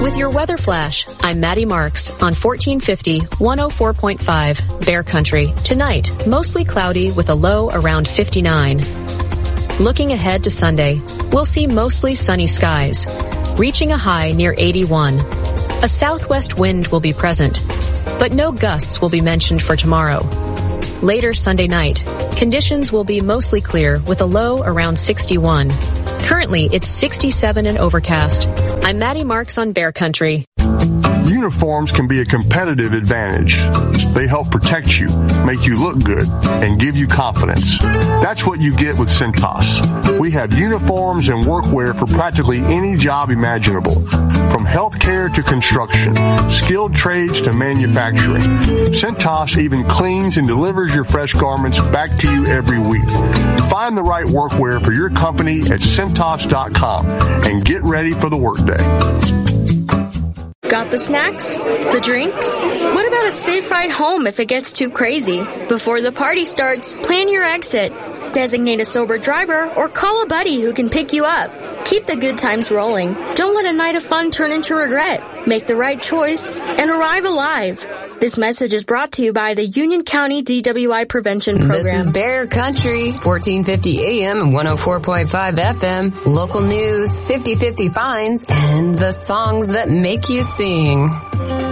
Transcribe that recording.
With your weather flash, I'm Maddie Marks on 1450 104.5 Bear Country. Tonight, mostly cloudy with a low around 59. Looking ahead to Sunday, we'll see mostly sunny skies, reaching a high near 81. A southwest wind will be present, but no gusts will be mentioned for tomorrow. Later Sunday night, conditions will be mostly clear with a low around 61. Currently, it's 67 and overcast. I'm Maddie Marks on Bear Country. Uniforms can be a competitive advantage. They help protect you, make you look good, and give you confidence. That's what you get with Cintas. We have uniforms and workwear for practically any job imaginable, from healthcare to construction, skilled trades to manufacturing. Cintas even cleans and delivers your fresh garments back to you every week. Find the right workwear for your company at Cintas.com and get ready for the workday. Got the snacks? The drinks? What about a safe ride home if it gets too crazy? Before the party starts, plan your exit. Designate a sober driver or call a buddy who can pick you up. Keep the good times rolling. Don't let a night of fun turn into regret. Make the right choice and arrive alive. This message is brought to you by the Union County DWI Prevention Program. This is Bear Country, 1450 AM and 104.5 FM. Local news, 50/50 fines, and the songs that make you sing.